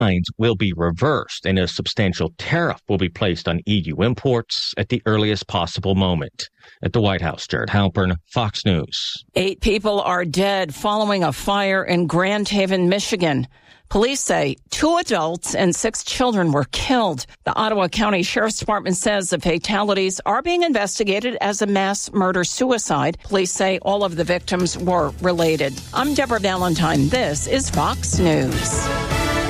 fines will be reversed and a substantial tariff will be placed on EU imports at the earliest possible moment. At the White House, Jared Halpern, Fox News. 8 people are dead following a fire in Grand Haven, Michigan. Police say 2 adults and 6 children were killed. The Ottawa County Sheriff's Department says the fatalities are being investigated as a mass murder-suicide. Police say all of the victims were related. I'm Deborah Valentine. This is Fox News.